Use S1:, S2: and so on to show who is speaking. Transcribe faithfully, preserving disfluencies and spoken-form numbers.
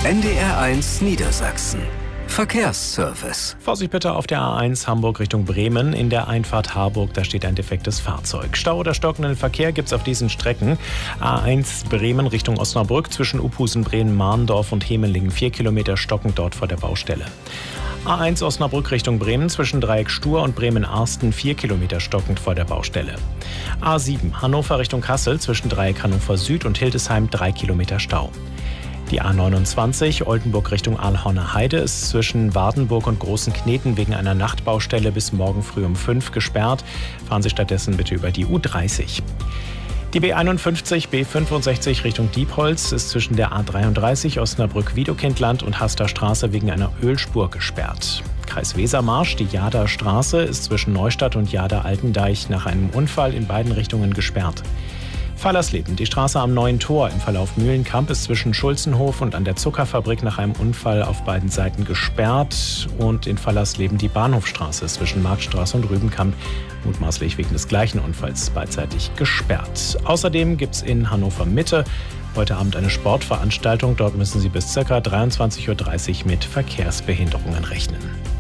S1: N D R eins Niedersachsen. Verkehrsservice.
S2: Vorsicht bitte auf der A eins Hamburg Richtung Bremen. In der Einfahrt Harburg, da steht ein defektes Fahrzeug. Stau oder stockenden Verkehr gibt es auf diesen Strecken. A eins Bremen Richtung Osnabrück zwischen Uphusen, Bremen, Mahndorf und Hemelingen. Vier Kilometer stockend dort vor der Baustelle. A eins Osnabrück Richtung Bremen zwischen Dreieck Stur und Bremen-Arsten. Vier Kilometer stockend vor der Baustelle. A sieben Hannover Richtung Kassel zwischen Dreieck Hannover Süd und Hildesheim. Drei Kilometer Stau. Die A neunundzwanzig Oldenburg Richtung Ahlhorner Heide ist zwischen Wardenburg und Großen Kneten wegen einer Nachtbaustelle bis morgen früh um fünf gesperrt. Fahren Sie stattdessen bitte über die U dreißig. Die B einundfünfzig B fünfundsechzig Richtung Diepholz ist zwischen der A dreiunddreißig Osnabrück-Wiedokindland und Haster Straße wegen einer Ölspur gesperrt. Kreis Wesermarsch, die Jahder Straße ist zwischen Neustadt und Jahder-Altendeich nach einem Unfall in beiden Richtungen gesperrt. Fallersleben, die Straße am Neuen Tor im Verlauf Mühlenkamp ist zwischen Schulzenhof und an der Zuckerfabrik nach einem Unfall auf beiden Seiten gesperrt. Und in Fallersleben die Bahnhofstraße ist zwischen Marktstraße und Rübenkamp mutmaßlich wegen des gleichen Unfalls beidseitig gesperrt. Außerdem gibt es in Hannover Mitte heute Abend eine Sportveranstaltung. Dort müssen Sie bis ca. dreiundzwanzig Uhr dreißig mit Verkehrsbehinderungen rechnen.